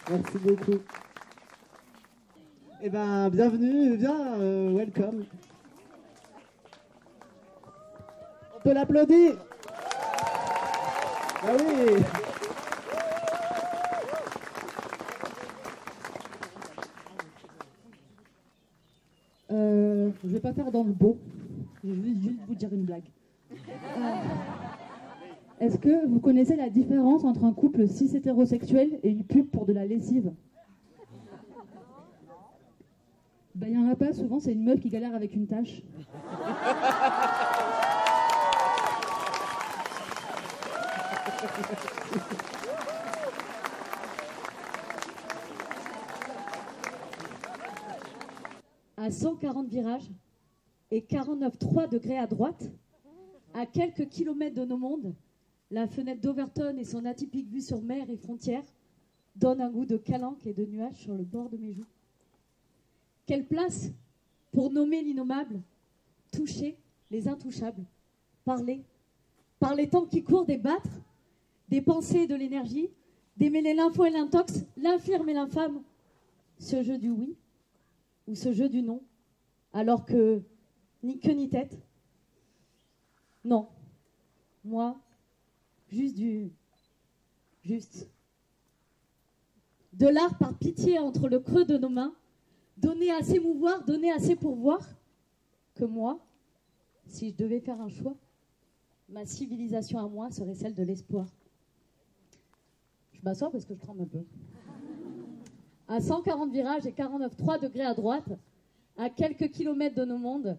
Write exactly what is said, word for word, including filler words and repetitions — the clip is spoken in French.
Merci beaucoup. Eh ben, bienvenue, bien, euh, welcome. On peut l'applaudir. Ah oui. Euh, je vais pas faire dans le beau. Je vais juste vous dire une blague. Euh, Est-ce que vous connaissez la différence entre un couple cis hétérosexuel et une pub pour de la lessive? Ben, il y en a pas, souvent c'est une meuf qui galère avec une tâche. À cent quarante virages et quarante-neuf virgule trois degrés à droite, à quelques kilomètres de nos mondes, la fenêtre d'Overton et son atypique vue sur mer et frontières donnent un goût de calanque et de nuages sur le bord de mes joues. Quelle place pour nommer l'innommable, toucher les intouchables, parler, par les temps qui courent, débattre, des pensées et de l'énergie, démêler l'info et l'intox, l'infirme et l'infâme, ce jeu du oui ou ce jeu du non, alors que ni queue ni tête. Non, moi, juste du... juste. De l'art par pitié entre le creux de nos mains, donné à s'émouvoir, donné à s'épourvoir, que moi, si je devais faire un choix, ma civilisation à moi serait celle de l'espoir. Je m'assois parce que je tremble un peu. À cent quarante virages et quarante-neuf virgule trois degrés à droite, à quelques kilomètres de nos mondes,